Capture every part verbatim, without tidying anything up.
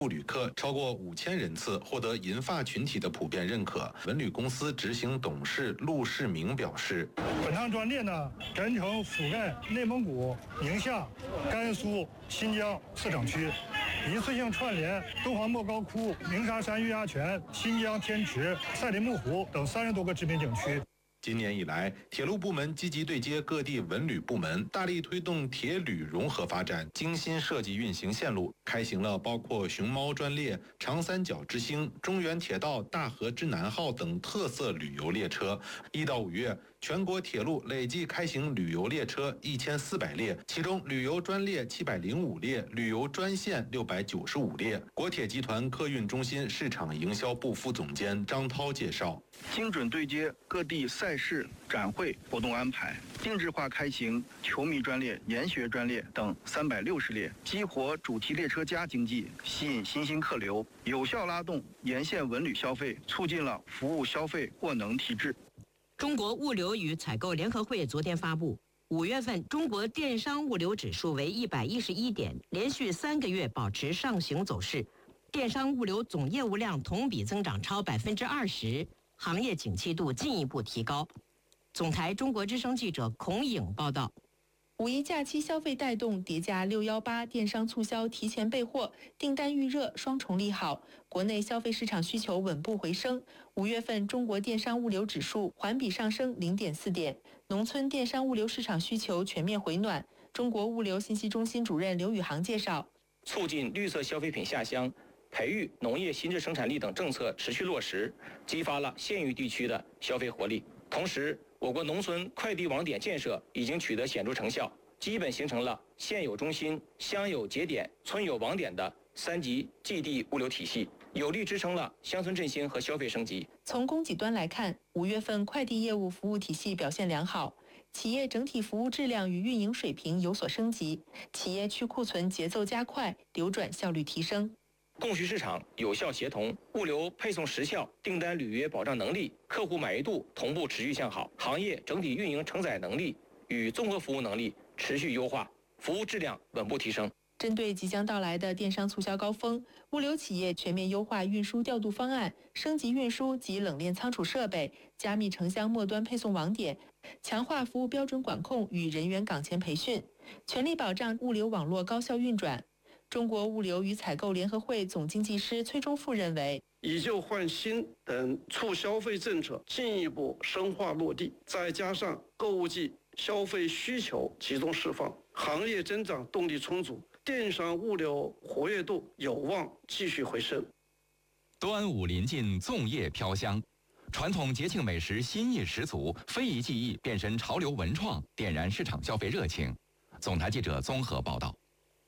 旅客超过五千人次，获得银发群体的普遍认可。文旅公司执行董事陆世明表示， 本趟专列呢，全程覆盖内蒙古、宁夏、甘肃、新疆四省区，一次性串联敦煌莫高窟、鸣沙山月牙泉、新疆天池、赛里木湖等三十多个知名景区。 今年以来，铁路部门积极对接各地文旅部门，大力推动铁旅融合发展，精心设计运行线路，开行了包括熊猫专列、长三角之星、中原铁道大河之南号等特色旅游列车。一到五月，全国铁路累计开行旅游列车一千四百列，其中旅游专列七百零五列，旅游专线六百九十五列。国铁集团客运中心市场营销部副总监张涛介绍， 精准对接各地赛事、展会活动安排，定制化开行球迷专列、研学专列等三百六十列，激活主题列车加经济，吸引新兴客流，有效拉动沿线文旅消费，促进了服务消费获能提质。 中国物流与采购联合会昨天发布，五月份中国电商物流指数为一百一十一点，连续三个月保持上行走势，电商物流总业务量同比增长超百分之二十，行业景气度进一步提高。总台中国之声记者孔颖报道。 五一假期消费带动，叠加六一八电商促销提前备货，订单预热，双重利好。国内消费市场需求稳步回升，五月份中国电商物流指数环比上升 零点四点，农村电商物流市场需求全面回暖。中国物流信息中心主任刘宇航介绍， 促进绿色消费品下乡、培育农业新质生产力等政策持续落实，激发了县域地区的消费活力。同时，我国农村快递网点建设已经取得显著成效，基本形成了县有中心、乡有节点、村有网点的三级寄递物流体系，有力支撑了乡村振兴和消费升级。 从供给端来看，五月份快递业务服务体系表现良好，企业整体服务质量与运营水平有所升级，企业去库存节奏加快，流转效率提升。 供需市场有效协同，物流配送时效、订单履约保障能力、客户满意度同步持续向好，行业整体运营承载能力与综合服务能力持续优化，服务质量稳步提升。 针对即将到来的电商促销高峰，物流企业全面优化运输调度方案，升级运输及冷链仓储设备，加密城乡末端配送网点，强化服务标准管控与人员岗前培训，全力保障物流网络高效运转。中国物流与采购联合会总经济师崔忠富认为， 以旧换新等促消费政策进一步深化落地，再加上购物季消费需求集中释放，行业增长动力充足，电商物流活跃度有望继续回升。 端午临近，粽叶飘香，传统节庆美食新意十足，非遗技艺变身潮流文创，点燃市场消费热情。总台记者综合报道。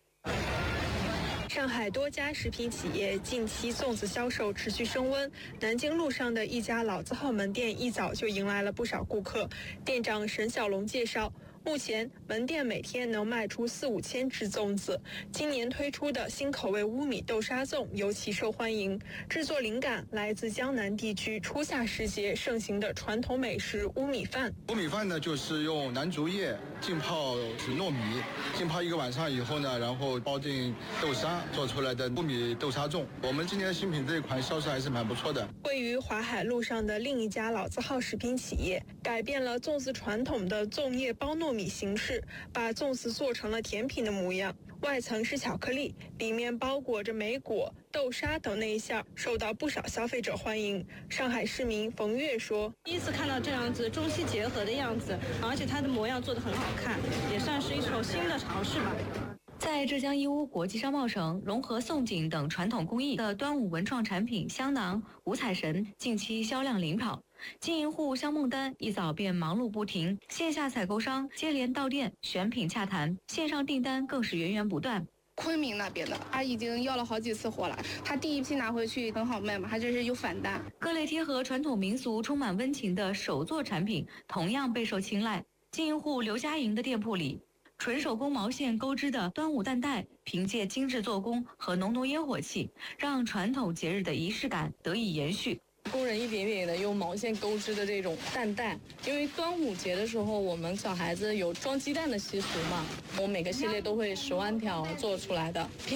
上海多家食品企业近期粽子销售持续升温，南京路上的一家老字号门店一早就迎来了不少顾客。店长沈小龙介绍，目前门店每天能卖出四五千只粽子，今年推出的新口味乌米豆沙粽尤其受欢迎。制作灵感来自江南地区初夏时节盛行的传统美食乌米饭。 乌米饭呢，就是用南竹叶浸泡糯米，浸泡一个晚上以后呢，然后包进豆沙做出来的乌米豆沙粽。我们今年新品这一款销售还是蛮不错的。 位于淮海路上的另一家老字号食品企业，改变了粽子传统的粽叶包糯米形式，把粽子做成了甜品的模样，外层是巧克力，里面包裹着莓果、豆沙等内馅，受到不少消费者欢迎。上海市民冯月说， 第一次看到这样子中西结合的样子，而且它的模样做得很好看，也算是一种新的尝试吧。 在浙江义乌国际商贸城，融合宋锦等传统工艺的端午文创产品香囊、五彩神近期销量领跑。经营户香梦丹一早便忙碌不停，线下采购商接连到店选品洽谈，线上订单更是源源不断。 昆明那边的，他已经要了好几次货了。他第一批拿回去很好卖嘛，他这是有返单。 各类贴合传统民俗、充满温情的手作产品同样备受青睐。经营户刘佳莹的店铺里，纯手工毛线钩织的端午担带，凭借精致做工和浓浓烟火气，让传统节日的仪式感得以延续。 工人一点点的用毛线钩织的这种担带，因为端午节的时候，我们小孩子有装鸡蛋的习俗嘛，我每个系列都会十万条做出来的。